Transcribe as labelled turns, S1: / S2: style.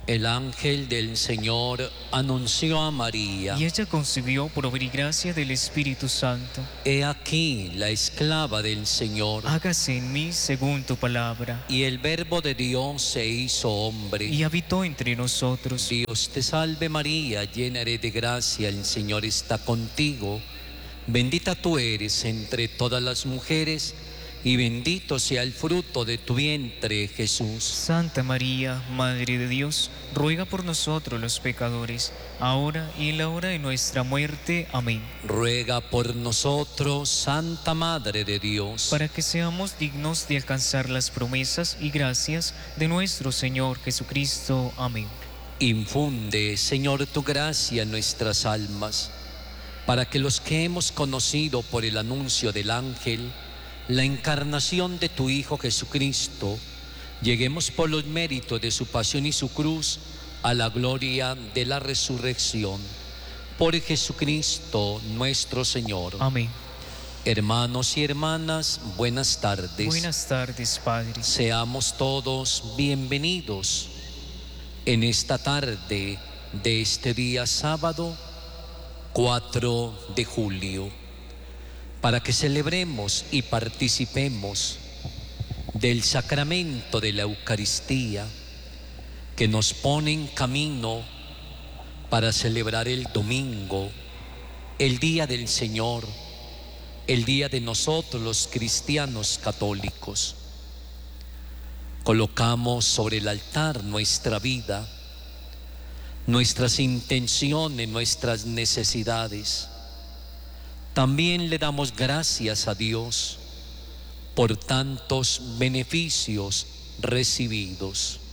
S1: El ángel del Señor anunció a María:
S2: Y ella concibió por obra y gracia del Espíritu Santo.
S1: He aquí la esclava del Señor.
S2: Hágase en mí según tu palabra.
S1: Y el Verbo de Dios se hizo hombre.
S2: Y habitó entre nosotros.
S1: Dios te salve María, llena eres de gracia, el Señor está contigo. Bendita tú eres entre todas las mujeres, y bendito sea el fruto de tu vientre, Jesús.
S2: Santa María, Madre de Dios, ruega por nosotros los pecadores, ahora y en la hora de nuestra muerte. Amén.
S1: Ruega por nosotros, Santa Madre de Dios,
S2: Para que seamos dignos de alcanzar las promesas y gracias de nuestro Señor Jesucristo. Amén.
S1: Infunde, Señor, tu gracia en nuestras almas, para que los que hemos conocido por el anuncio del ángel la encarnación de tu Hijo Jesucristo, lleguemos por los méritos de su pasión y su cruz a la gloria de la resurrección. Por Jesucristo nuestro Señor.
S2: Amén.
S1: Hermanos y hermanas, buenas tardes.
S2: Buenas tardes, Padre.
S1: Seamos todos bienvenidos en esta tarde de este día sábado 4 de julio. Para que celebremos y participemos del sacramento de la Eucaristía, que nos pone en camino para celebrar el domingo, el día del Señor, el día de nosotros los cristianos católicos. Colocamos sobre el altar nuestra vida, nuestras intenciones, nuestras necesidades. También le damos gracias a Dios por tantos beneficios recibidos.